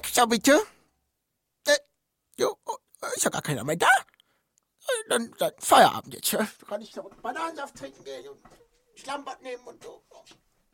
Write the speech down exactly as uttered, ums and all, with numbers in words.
weg, so bitte. Äh, jo, ist ja gar keiner mehr da. Äh, Dann, dann Feierabend jetzt. Ja? Du kannst noch Bananensaft trinken gehen und Schlammbad nehmen und so.